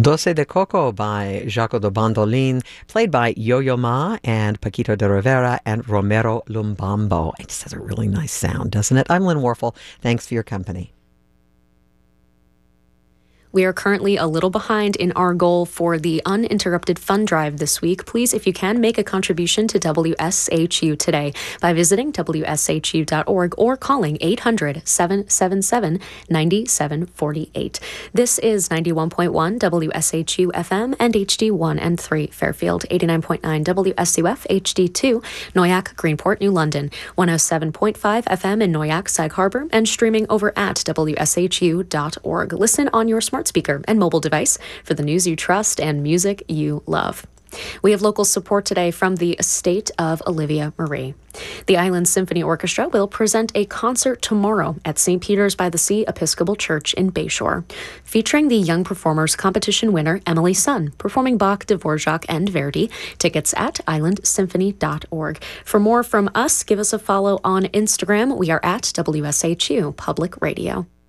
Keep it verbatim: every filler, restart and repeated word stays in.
Doce de Coco by Jaco de Bandolin, played by Yo-Yo Ma and Paquito de Rivera and Romero Lumbambo. It just has a really nice sound, doesn't it? I'm Lynn Warfel. Thanks for your company. We are currently a little behind in our goal for the uninterrupted fund drive this week. Please, if you can, make a contribution to W S H U today by visiting W S H U dot org or calling eight hundred, seven seven seven, nine seven four eight. This is ninety-one point one W S H U F M and H D one and three Fairfield, eighty-nine point nine W S U F H D two Noyac, Greenport, New London, one oh seven point five F M in Noyac, Sag Harbor, and streaming over at W S H U dot org. Listen on your smart speaker and mobile device for the news you trust and music you love. We have local support today from the estate of Olivia Marie. The Island Symphony Orchestra will present a concert tomorrow at Saint Peter's by the Sea Episcopal Church in Bayshore, featuring the Young Performers Competition winner Emily Sun, performing Bach, Dvorak, and Verdi. Tickets at island symphony dot org. For more from us, give us a follow on Instagram. We are at W S H U Public Radio.